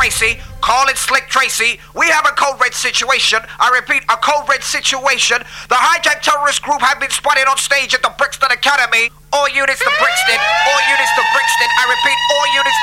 Tracy. Call it Slick Tracy. We have a code red situation. I repeat, a code red situation. The hijacked terrorist group have been spotted on stage at the Brixton Academy. All units to Brixton. All units to Brixton. I repeat, all units